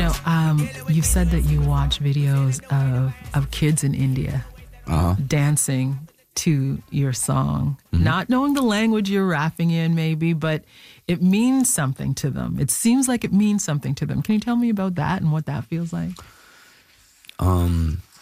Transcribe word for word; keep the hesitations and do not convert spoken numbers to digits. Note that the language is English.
know, um, you said that you watch videos of, of kids in India uh-huh. dancing to your song, mm-hmm. not knowing the language you're rapping in maybe, but it means something to them. It seems like it means something to them. Can you tell me about that and what that feels like? Um,